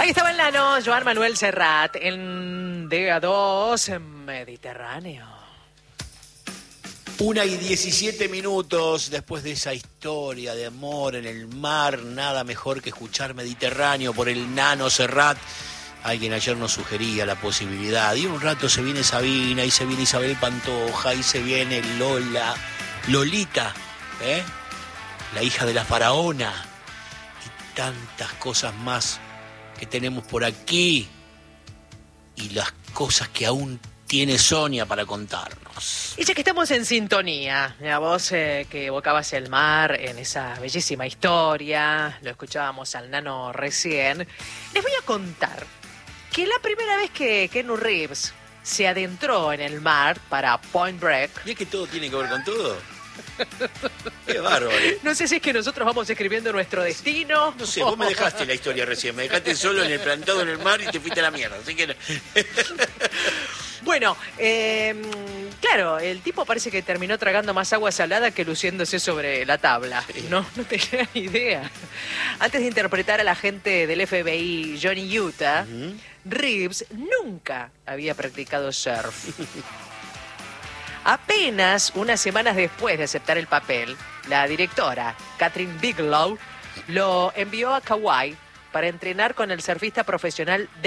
Ahí estaba el nano, Joan Manuel Serrat, en DA2 Mediterráneo. 1:17 después de esa historia de amor en el mar, nada mejor que escuchar Mediterráneo por el nano Serrat. Alguien ayer nos sugería la posibilidad, y un rato se viene Sabina, y se viene Isabel Pantoja, y se viene Lolita, la hija de la faraona, y tantas cosas más que tenemos por aquí, y las cosas que aún tiene Sonia para contarnos. Y ya que estamos en sintonía, la voz que evocabas el mar en esa bellísima historia, lo escuchábamos al nano recién, les voy a contar que la primera vez que Keanu Reeves se adentró en el mar para Point Break... ¿Y es que todo tiene que ver con todo? ¡Qué bárbaro! No sé si es que nosotros vamos escribiendo nuestro destino. No sé, vos me dejaste la historia recién, me dejaste solo en el plantado en el mar y te fuiste a la mierda, así que... Bueno, claro, el tipo parece que terminó tragando más agua salada que luciéndose sobre la tabla. Sí. No tenía ni idea. Antes de interpretar al agente del FBI Johnny Utah, Reeves nunca había practicado surf. Apenas unas semanas después de aceptar el papel, la directora, Catherine Bigelow, lo envió a Kauai para entrenar con el surfista profesional